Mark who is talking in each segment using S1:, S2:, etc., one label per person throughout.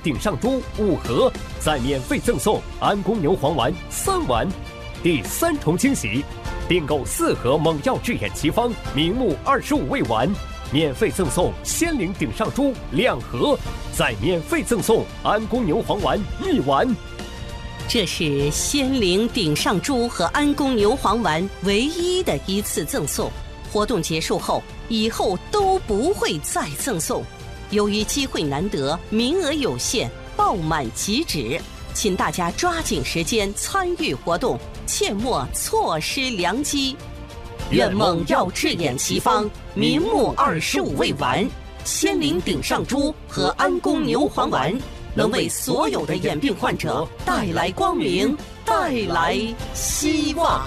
S1: 顶上珠5盒，再免费赠送安宫牛黄丸3丸。第3重惊喜，订购4盒猛药治眼奇方明目25味丸，免费赠送仙灵顶上珠2盒，再免费赠送安宫牛黄丸1丸。
S2: 这是仙灵顶上珠和安宫牛黄丸唯一的一次赠送，活动结束后，以后都不会再赠送。由于机会难得，名额有限，爆满即止，请大家抓紧时间参与活动，切莫错失良机。愿猛药治眼奇方明目25味丸、仙灵顶上珠和安宫牛黄丸能为所有的眼病患者带来光明，带来希望。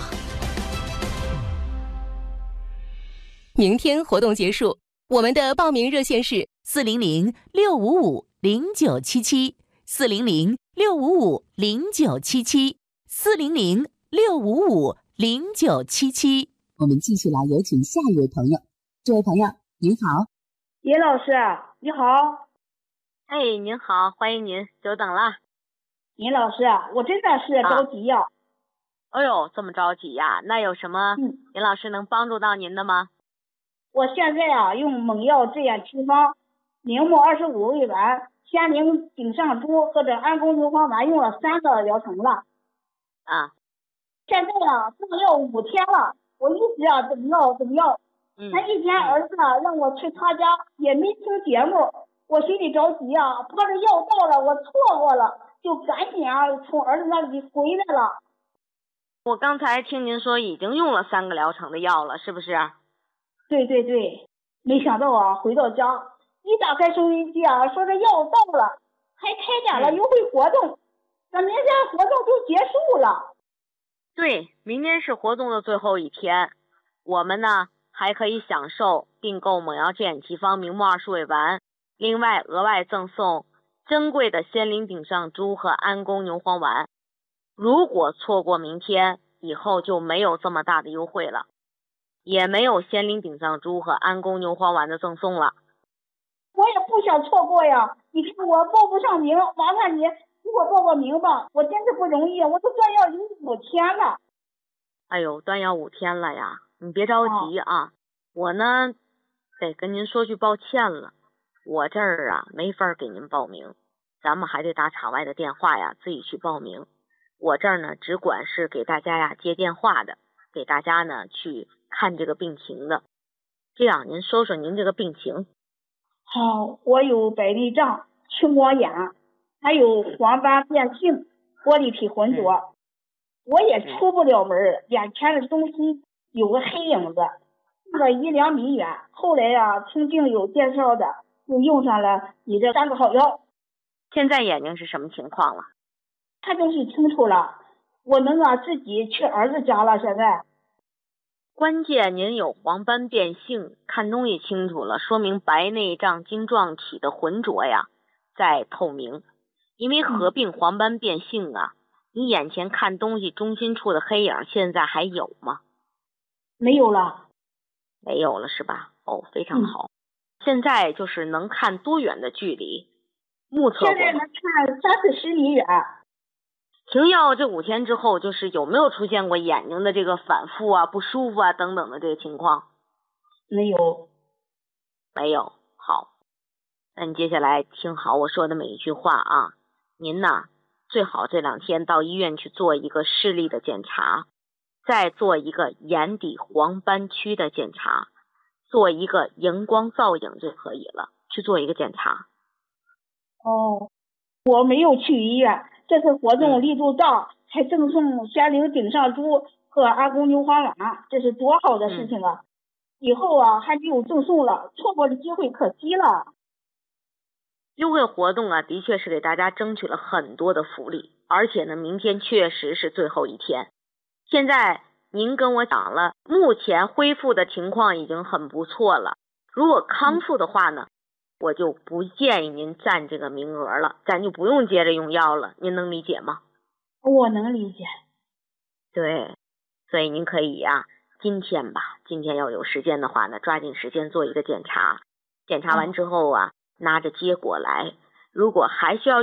S3: 明天活动结束，我们的报名热线是
S4: 400-655-0977，400-655-0977。我们继续来有请下一位朋友。这位朋友您好。
S5: 叶老师你好。
S6: 哎，您好，欢迎您，久等了。
S5: 尹老师，我真的是着急呀。
S6: 哎呦，这么着急呀？那有什么尹老师能帮助到您的吗？
S5: 我现在用猛药治眼奇方明目25味丸、仙灵顶上珠或者安宫牛黄丸用了3个疗程了。现在这个药5天了，我一直怎么药。他一天儿子让我去他家，也没听节目，我心里着急怕这药到了我错过了，就赶紧从儿子那里回来了。
S6: 我刚才听您说已经用了3个疗程的药了，是不是？
S5: 对，没想到回到家一打开收音机说这药到了，还开展了优惠活动，这明天活动就结束了。
S6: 对，明天是活动的最后一天，我们呢还可以享受订购猛药治眼奇方明目20味丸，另外额外赠送珍贵的仙灵顶上珠和安宫牛黄丸。如果错过明天，以后就没有这么大的优惠了，也没有仙灵顶上珠和安宫牛黄丸的赠送了。
S5: 我也不想错过呀，你看我报不上名，麻烦你给我报个名吧，我真是不容易，我都断药有5天了。
S6: 哎呦，断药5天了呀，你别着急我呢得跟您说句抱歉了，我这儿没法给您报名，咱们还得打场外的电话自己去报名。我这儿呢只管是给大家接电话的，给大家呢去看这个病情的。这样您说说您这个病情。
S5: 好，我有白内障、青光眼，还有黄斑变性、玻璃体浑浊，我也出不了门，眼前的东西有个黑影子，去了1、2米远。后来听病友介绍的，就用上了你这3个好药。
S6: 现在眼睛是什么情况了？
S5: 看东西清楚了，我能自己去儿子家了。现在
S6: 关键您有黄斑变性，看东西清楚了，说明白内障晶状体的浑浊在透明。因为合并黄斑变性你眼前看东西中心处的黑影现在还有吗？
S5: 没有了。
S6: 没有了是吧？非常好。现在就是能看多远的距离？目测过吗？
S5: 现在能看30-40米远。
S6: 停药这5天之后，就是有没有出现过眼睛的这个反复不舒服等等的这个情况？
S5: 没有。
S6: 没有。好，那你接下来听好我说的每一句话您最好这2天到医院去做一个视力的检查，再做一个眼底黄斑区的检查，做一个荧光造影就可以了，去做一个检查。
S5: 我没有去医院，这次活动力度大，还赠送仙灵顶上珠和安宫牛黄丸，这是多好的事情以后还没有赠送了，错过的机会可惜了。
S6: 优惠活动的确是给大家争取了很多的福利，而且呢明天确实是最后一天。现在您跟我讲了，目前恢复的情况已经很不错了，如果康复的话呢，我就不建议您占这个名额了，咱就不用接着用药了，您能理解吗？
S5: 我能理解。
S6: 对，所以您可以今天要有时间的话呢，抓紧时间做一个检查，检查完之后拿着结果来，如果还需要